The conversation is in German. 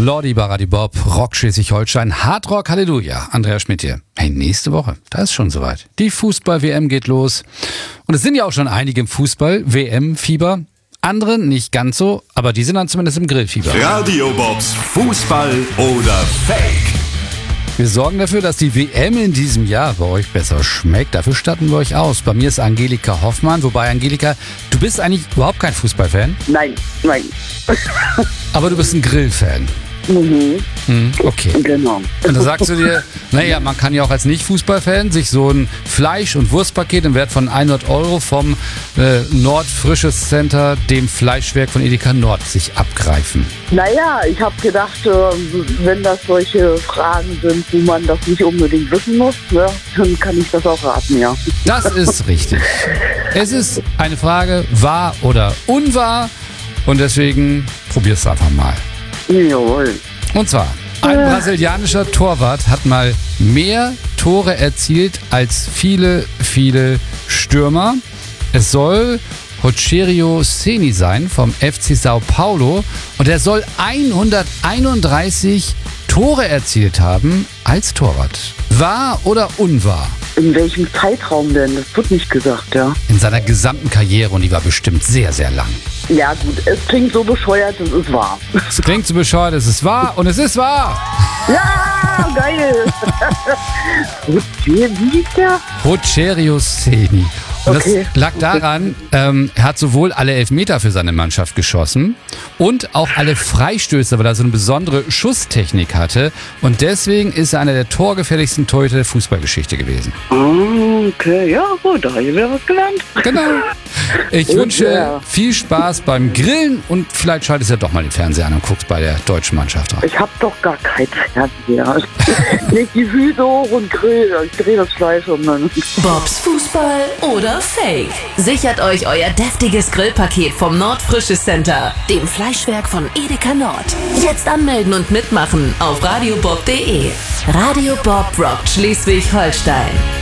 Lordi Baradi Bob, Rock Schleswig-Holstein, Hardrock, Halleluja. Andreas Schmidt hier. Hey, nächste Woche, da ist schon soweit. Die Fußball-WM geht los. Und es sind ja auch schon einige im Fußball-WM-Fieber. Andere nicht ganz so, aber die sind dann zumindest im Grillfieber. Radio Bobs Fußball oder Fake. Wir sorgen dafür, dass die WM in diesem Jahr bei euch besser schmeckt. Dafür statten wir euch aus. Bei mir ist Angelika Hoffmann. Wobei, Angelika, du bist eigentlich überhaupt kein Fußballfan. Nein. Aber du bist ein Grillfan. Okay. Genau. Und da sagst du dir, naja, man kann ja auch als Nicht-Fußballfan sich so ein Fleisch- und Wurstpaket im Wert von 100 € vom Nordfrisches Center, dem Fleischwerk von Edeka Nord, sich abgreifen. Naja, ich habe gedacht, wenn das solche Fragen sind, wo man das nicht unbedingt wissen muss, ne, dann kann ich das auch raten, ja. Das ist richtig. Es ist eine Frage, wahr oder unwahr. Und deswegen probier's einfach mal. Jawohl. Und zwar, ein brasilianischer Torwart hat mal mehr Tore erzielt als viele Stürmer. Es soll Rogério Ceni sein vom FC Sao Paulo und er soll 131 Tore erzielt haben als Torwart. Wahr oder unwahr? In welchem Zeitraum denn? Das wird nicht gesagt, ja. In seiner gesamten Karriere, und die war bestimmt sehr, sehr lang. Ja gut, es klingt so bescheuert, es ist wahr. Es klingt so bescheuert, es ist wahr und es ist wahr. Ja, geil. Wie hieß der? Rogério Ceni. Und Okay. das lag daran, er hat sowohl alle Elfmeter für seine Mannschaft geschossen und auch alle Freistöße, weil er so eine besondere Schusstechnik hatte. Und deswegen ist er einer der torgefährlichsten Torhüter der Fußballgeschichte gewesen. Okay, ja gut, da habe ich wieder was gelernt. Genau. Ich Ja. wünsche viel Spaß beim Grillen und vielleicht schaltest du ja doch mal den Fernseher an und guckst bei der deutschen Mannschaft rein. Ich habe doch gar kein Fernseher. Leg die Füße hoch und grill. Ich drehe das Fleisch um dann. Bobs Fußball oder Fake. Sichert euch euer deftiges Grillpaket vom Nordfrisches Center, dem Fleischwerk von Edeka Nord. Jetzt anmelden und mitmachen auf radiobob.de. Radio Bob rockt Schleswig-Holstein.